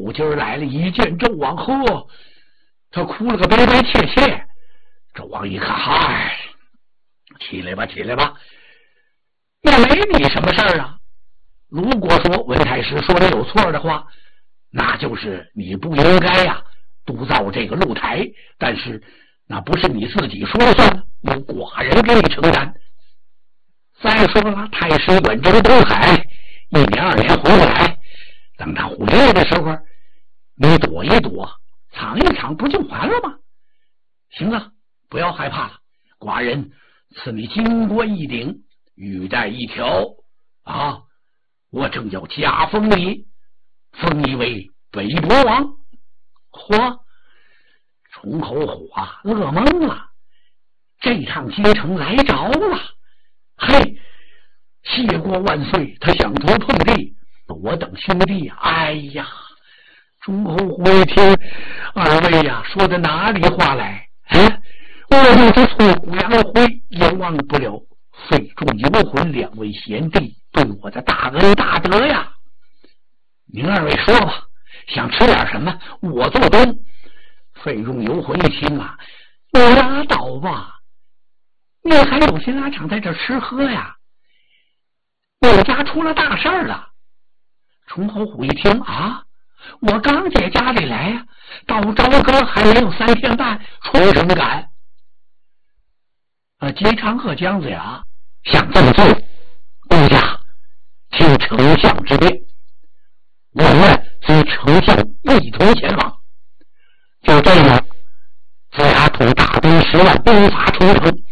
后今儿来了，一见纣王，呵，他哭了个悲悲切切。纣王一看，嗨，起来吧，起来吧，也没你什么事儿啊。如果说文太师说的有错的话，那就是你不应该呀，督造这个露台。但是那不是你自己说了算，由寡人给你承担。再说了，太师远征东海，1年2年回不来，等他回来的时候，你躲一躲，藏一藏，不就完了吗？行了，不要害怕了，寡人赐你金冠一顶，玉带1条啊！我正要加封你，封你为北国王。嚯！崇侯虎啊，噩梦了，这趟京城来着了。嘿，谢过万岁！他想头碰地，我等兄弟，哎呀！崇侯虎一听，二位呀，说的哪里话来？我就是挫骨扬灰，也忘不了费仲游魂2位贤弟对我的大恩大德呀。您二位说吧，想吃点什么，我做东。费仲游魂一听啊，你拉倒吧，你还有心拉场在这吃喝呀？我家出了大事儿了。崇侯虎一听啊，我刚解家里来呀，到朝歌还没有3天半，出什么赶？姬昌和姜子牙想这么做，顾家听丞相之便，我们随丞相一同前往。就这样，子牙统大兵10万，兵发冲城，